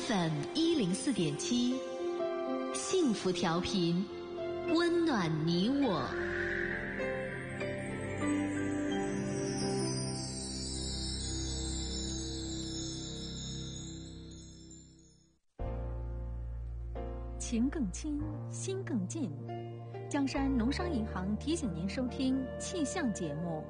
FM104.7，幸福调频，温暖你我。 情更亲，心更近。江山农商银行提醒您收听气象节目。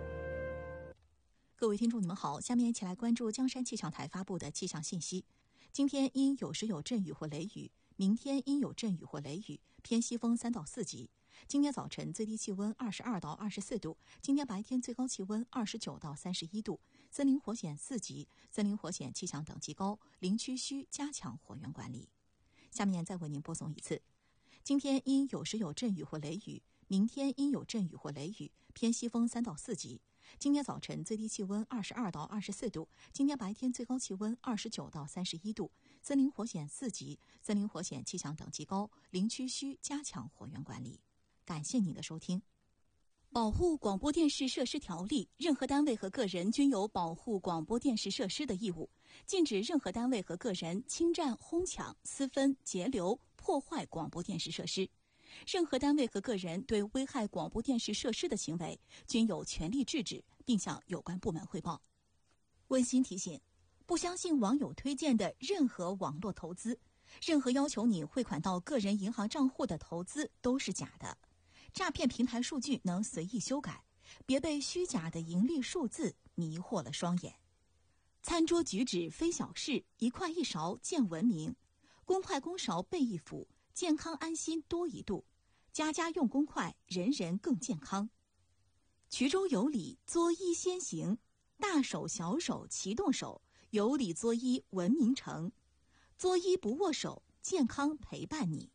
各位听众你们好，下面一起来关注江山气象台发布的气象信息。今天因有时有阵雨或雷雨，明天因有阵雨或雷雨，偏西风3到4级。今天早晨最低气温22到24度，今天白天最高气温29到31度，森林火险4级，森林火险气象等级高，林区需加强火源管理。下面再为您播送一次。今天因有时有阵雨或雷雨，明天因有阵雨或雷雨，偏西风3到4级。今天早晨最低气温22到24度，今天白天最高气温29到31度，森林火险4级，森林火险气象等级高，林区需加强火源管理。感谢您的收听。保护广播电视设施条例，任何单位和个人均有保护广播电视设施的义务，禁止任何单位和个人侵占、哄抢、私分、截留、破坏广播电视设施。任何单位和个人对危害广播电视设施的行为，均有权利制止，并向有关部门汇报。温馨提醒：不相信网友推荐的任何网络投资，任何要求你汇款到个人银行账户的投资都是假的。诈骗平台数据能随意修改，别被虚假的盈利数字迷惑了双眼。餐桌举止非小事，一筷一勺见文明。公筷公勺备一辅，健康安心多一度。家家用公筷，人人更健康。衢州有礼，作揖先行，大手小手齐动手，有礼作揖文明成。作揖不握手，健康陪伴你。